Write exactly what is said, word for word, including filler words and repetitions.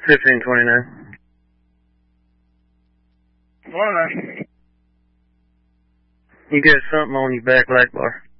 fifteen twenty-nine. Morning. You got something on your back light bar.